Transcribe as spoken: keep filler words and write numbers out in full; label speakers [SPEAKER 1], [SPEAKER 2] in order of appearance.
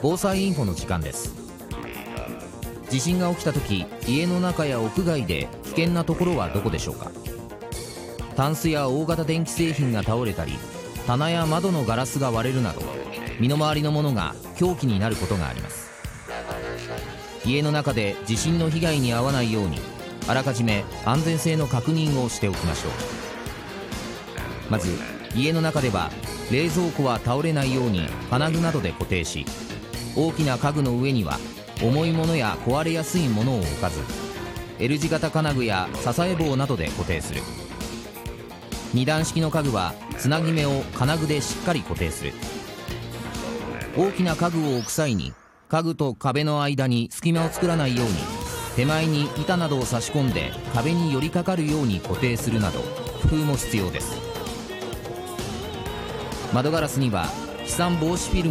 [SPEAKER 1] 防災インフォの時間です。地震が起きた時、家の中や屋外で危険なところはどこでしょうか。タンスや大型電気製品が倒れたり、棚や窓のガラスが割れるなど、身の回りのものが凶器になることがあります。家の中で地震の被害に遭わないように、あらかじめ安全性の確認をしておきましょう。まず家の中では、冷蔵庫は倒れないように金具などで固定し、大きな家具の上には重いものや壊れやすいものを置かず、 L 字型金具や支え棒などで固定する。二段式の家具はつなぎ目を金具でしっかり固定する。大きな家具を置く際に、家具と壁の間に隙間を作らないように、手前に板などを差し込んで壁に寄りかかるように固定するなど、工夫も必要です。窓ガラスには飛散防止フィルム